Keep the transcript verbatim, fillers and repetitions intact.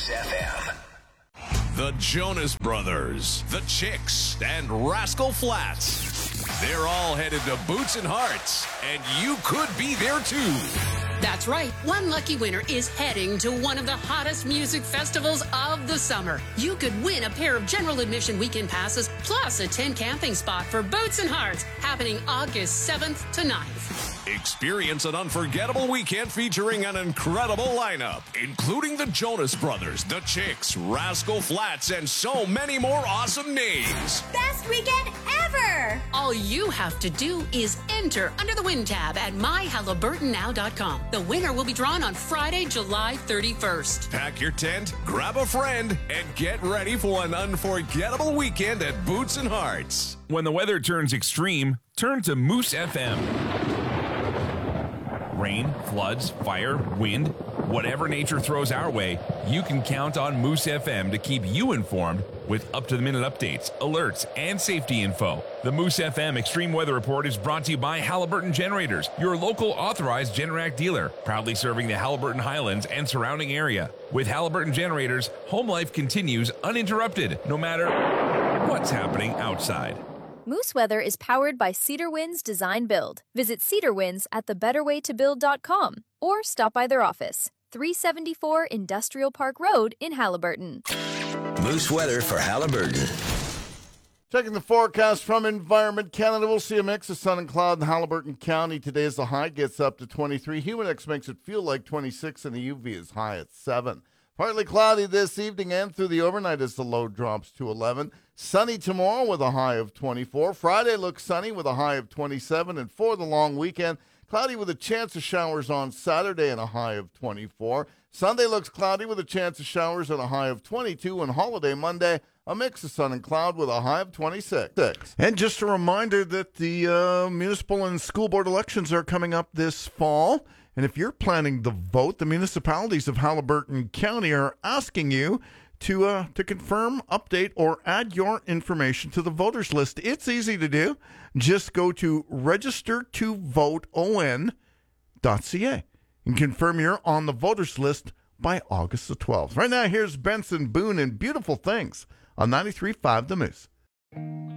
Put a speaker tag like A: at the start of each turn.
A: Moose F M.
B: The Jonas Brothers, the Chicks, and Rascal Flatts. They're all headed to Boots and Hearts, and you could be there too.
C: That's right. One lucky winner is heading to one of the hottest music festivals of the summer. You could win a pair of general admission weekend passes plus a tent camping spot for Boots and Hearts happening August seventh to ninth.
B: Experience an unforgettable weekend featuring an incredible lineup, including the Jonas Brothers, the Chicks, Rascal Flatts, and so many more awesome names.
D: Best weekend ever!
C: All you have to do is enter under the Win tab at my halliburton now dot com. The winner will be drawn on Friday, July thirty-first.
B: Pack your tent, grab a friend, and get ready for an unforgettable weekend at Boots and Hearts.
E: When the weather turns extreme, turn to Moose F M. Rain, floods, fire, wind, whatever nature throws our way, you can count on Moose F M to keep you informed with up-to-the-minute updates, alerts, and safety info. The Moose F M Extreme Weather Report is brought to you by Halliburton Generators, your local authorized Generac dealer, proudly serving the Halliburton Highlands and surrounding area. With Halliburton Generators, home life continues uninterrupted, no matter what's happening outside.
F: Moose Weather is powered by Cedar Winds Design Build. Visit Cedar Winds at the better way to build dot com or stop by their office, three seventy-four Industrial Park Road in Halliburton.
A: Moose weather for Halliburton.
G: Checking the forecast from Environment Canada, we'll see a mix of sun and cloud in Halliburton County. Today as the high gets up to twenty-three. Humidex makes it feel like twenty-six, and the U V is high at seven. Partly cloudy this evening and through the overnight as the low drops to eleven. Sunny tomorrow with a high of twenty-four. Friday looks sunny with a high of twenty-seven. And for the long weekend, cloudy with a chance of showers on Saturday and a high of twenty-four. Sunday looks cloudy with a chance of showers and a high of twenty-two. And holiday Monday, a mix of sun and cloud with a high of twenty-six. And just a reminder that the uh, municipal and school board elections are coming up this fall. And if you're planning to vote, the municipalities of Halliburton County are asking you to uh, to confirm, update, or add your information to the voters list. It's easy to do. Just go to register to vote on dot c a and confirm you're on the voters list by August the twelfth. Right now, here's Benson Boone and Beautiful Things on ninety-three point five The Moose.